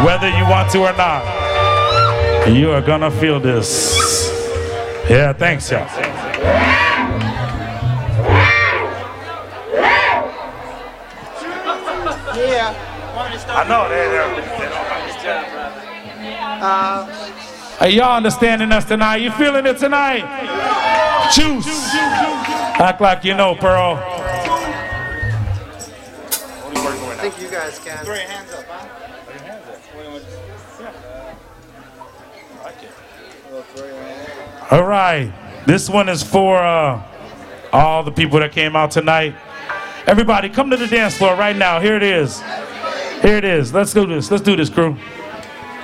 Whether you want to or not, you are gonna feel this. Yeah, thanks, y'all. Yeah. I know hey, y'all understanding us tonight? You feeling it tonight? Juice. Act like you know, Pearl. I think you guys can. Throw your hands up, huh? Throw your hands up. Yeah. All right. This one is for all the people that came out tonight. Everybody, come to the dance floor right now. Here it is. Here it is. Let's do this. Let's do this, crew.